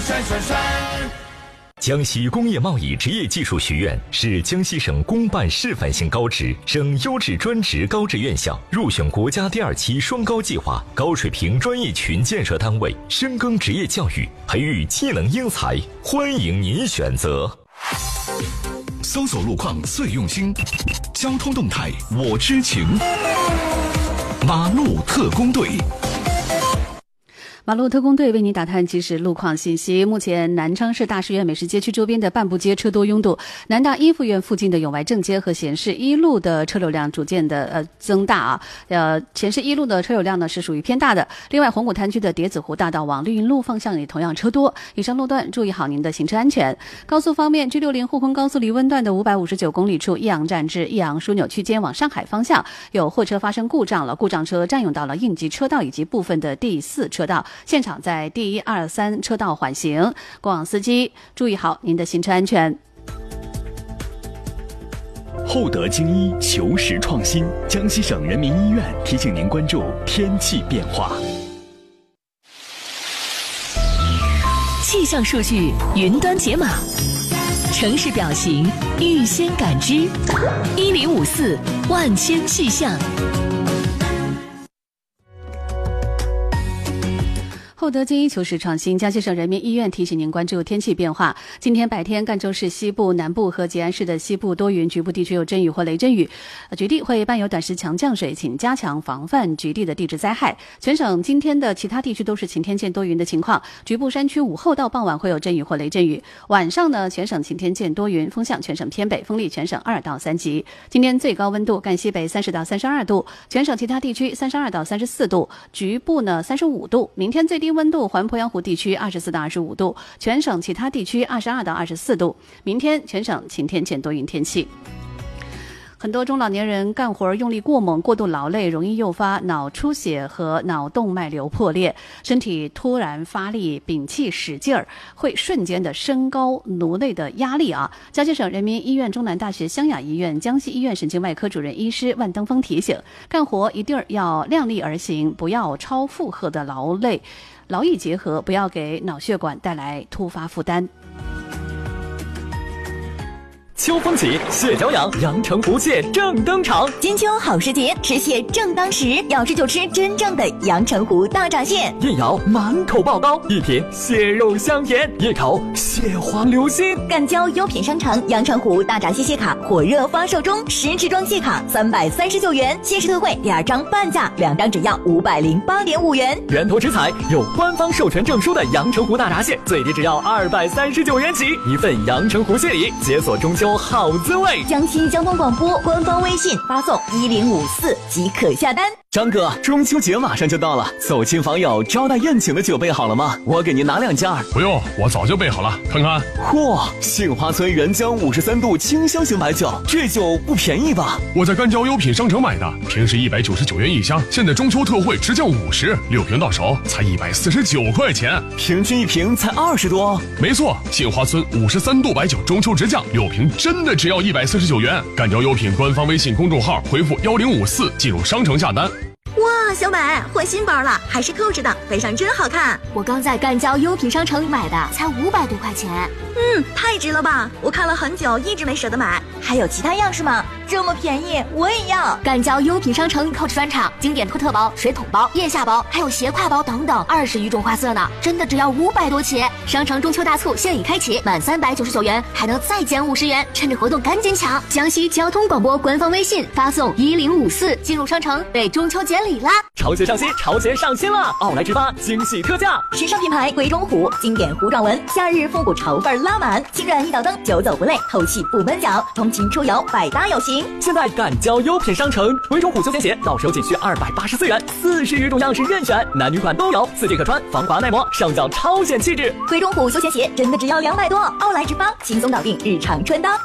帅帅帅！ 江西工业贸易职业技术学院是江西省公办示范性高职、省优质专职高职院校，入选国家第2期双高计划高水平专业群建设单位，深耕职业教育，培育技能英才，欢迎您选择。 搜索路况最用心，交通动态我知情。马路特工队。 马路特工队为您打探即时路况信息。目前南昌市大世园美食街区周边的半步街车多拥堵，南大一附院附近的永外正街和咸市一路的车流量逐渐的增大啊。咸市一路的车流量呢是属于偏大的。另外，红谷滩区的叠子湖大道往绿荫路方向也同样车多。以上路段注意好您的行车安全。高速方面，G60沪昆高速离温段的559公里处，益阳站至益阳枢纽区间往上海方向有货车发生故障了，故障车占用到了应急车道以及部分的第4车道。现场在第1、2、3车道缓行，过往司机注意好您的行车安全。 厚德精医，求实创新。江西省人民医院提醒您关注天气变化。 气象数据云端解码，城市表情预先感知，1054万千气象。 厚德精医，求实创新。江西省人民医院提醒您关注天气变化。今天白天，赣州市西部、南部和吉安市的西部多云，局部地区有阵雨或雷阵雨，局地会伴有短时强降水，请加强防范局地的地质灾害。全省今天的其他地区都是晴天见多云的情况，局部山区午后到傍晚会有阵雨或雷阵雨。晚上呢，全省晴天见多云，风向全省偏北，风力全省2到3级。今天最高温度赣西北30到32度，全省其他地区32到34度，局部呢35度。明天最低温度环鄱阳湖地区24到25度，全省其他地区22到24度。明天全省晴天见多云天气。很多中老年人干活用力过猛、过度劳累，容易诱发脑出血和脑动脉瘤破裂，身体突然发力、屏气使劲儿，会瞬间的升高颅内的压力啊。江西省人民医院中南大学湘雅医院江西医院神经外科主任医师万登峰提醒，干活一定要量力而行，不要超负荷的劳累，劳逸结合，不要给脑血管带来突发负担。 秋风起，蟹脚痒，阳澄湖蟹正登场。 金秋好时节，吃蟹正当时，要吃就吃真正的阳澄湖大闸蟹。 一咬满口爆膏，一品蟹肉香甜，一口蟹黄流心。 赣交优品商城阳澄湖大闸蟹蟹卡火热发售中，10支装蟹卡339元，限时特惠第2张半价，2张只要508.5元。 源头直采，有官方授权证书的阳澄湖大闸蟹，最低只要239元起，一份阳澄湖蟹礼，解锁中秋好滋味。 江西交通广播官方微信发送1054即可下单。 张哥，中秋节马上就到了，走亲访友、招待宴请的酒备好了吗？我给您拿2件。 不用，我早就备好了，看看。 嚯，杏花村原浆53度清香型白酒，这酒不便宜吧？ 我在赣交优品商城买的，平时199元一箱，现在中秋特惠直降50，6瓶到手才149块钱， 平均1瓶才20多。 没错，杏花村53度白酒中秋直降，6瓶真的只要149元。赣交优品官方微信公众号回复1054进入商城下单。 哇，小美换新包了，还是扣着的，背上真好看。 我刚在赣交优品商城买的，才500多块钱。 太值了吧！我看了很久，一直没舍得买。还有其他样式吗？这么便宜，我也要。 赣交优品商城 Coach 专场经典托特包、水桶包、腋下包，还有斜挎包等等，20余种花色呢，真的只要500多起。商城中秋大促现已开启，满399元还能再减50元，趁着活动赶紧抢！江西交通广播官方微信发送1054进入商城，为中秋节礼啦！ 潮鞋上新，潮鞋上新了！奥莱直发惊喜特价， 时尚品牌鬼冢虎经典糊状纹，夏日复古潮范拉满，轻软一脚蹬，久走不累，透气不闷脚，通勤出游百搭有型。 现在赣交优品商城，鬼冢虎休闲鞋到手仅需284元，40余种样式任选，男女款都有，4季可穿，防滑耐磨，上脚超显气质。 鬼冢虎休闲鞋真的只要200多，奥莱直发轻松搞定日常穿搭。